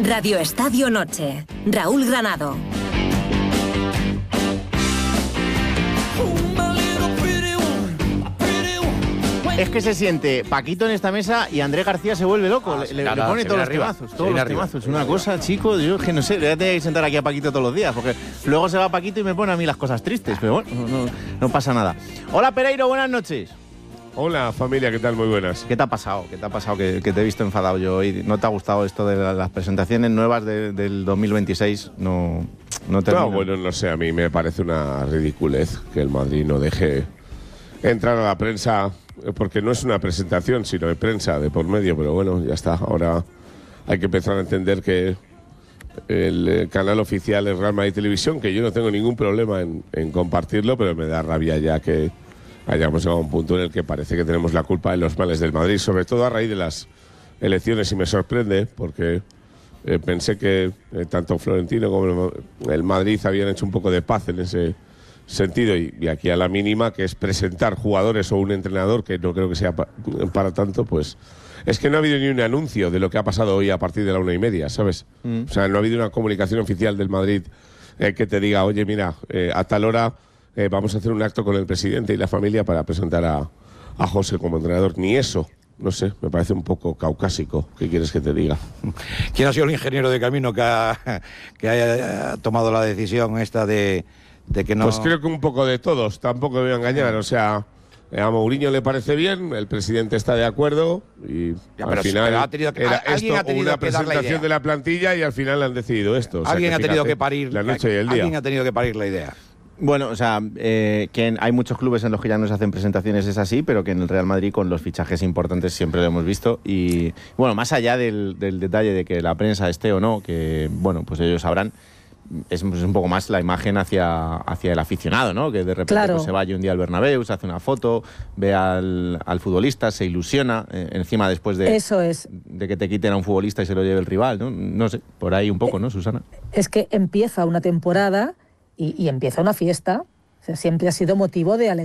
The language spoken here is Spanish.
Radio Estadio Noche. Raúl Granado. Es que se siente Paquito en esta mesa y Andrés García se vuelve loco. Le pone todos los temazos. Todos los temazos. Es una cosa, chico, yo que no sé, le voy a tener que sentar aquí a Paquito todos los días, porque luego se va Paquito y me pone a mí las cosas tristes, pero bueno, no pasa nada. Hola Pereiro, buenas noches. Hola familia, ¿qué tal? Muy buenas. ¿Qué te ha pasado? ¿Qué te ha pasado que te he visto enfadado yo hoy? ¿No te ha gustado esto de las presentaciones nuevas del 2026? No bueno, no sé, a mí me parece una ridiculez que el Madrid no deje entrar a la prensa, porque no es una presentación, sino de prensa de por medio, pero bueno, ya está. Ahora hay que empezar a entender que el canal oficial es Real Madrid Televisión, que yo no tengo ningún problema en compartirlo, pero me da rabia ya que hayamos llegado a un punto en el que parece que tenemos la culpa de los males del Madrid, sobre todo a raíz de las elecciones, y me sorprende porque pensé que tanto Florentino como el Madrid habían hecho un poco de paz en ese sentido, y aquí a la mínima, que es presentar jugadores o un entrenador, que no creo que sea para tanto, pues es que no ha habido ni un anuncio de lo que ha pasado hoy a partir de la 1:30, ¿sabes? O sea, no ha habido una comunicación oficial del Madrid que te diga, oye, mira, a tal hora vamos a hacer un acto con el presidente y la familia para presentar a José como entrenador. Ni eso, no sé, me parece un poco caucásico. ¿Qué quieres que te diga? ¿Quién ha sido el ingeniero de camino que haya tomado la decisión esta de que no...? Pues creo que un poco de todos, tampoco me voy a engañar. O sea, a Mourinho le parece bien, el presidente está de acuerdo, y al final era esto una presentación de la plantilla y al final han decidido esto. O sea, alguien ha tenido que parir la noche y el día. Alguien ha tenido que parir la idea. Bueno, o sea, que hay muchos clubes en los que ya no se hacen presentaciones, es así, pero que en el Real Madrid con los fichajes importantes siempre lo hemos visto. Y bueno, más allá del detalle de que la prensa esté o no, que bueno, pues ellos sabrán, es un poco más la imagen hacia el aficionado, ¿no? Que de repente pues, se vaya un día al Bernabéu, se hace una foto, ve al futbolista, se ilusiona, encima después de que te quiten a un futbolista y se lo lleve el rival, ¿no? No sé, por ahí un poco, ¿no, Susana? Es que empieza una temporada y empieza una fiesta. O sea, siempre ha sido motivo de alegría.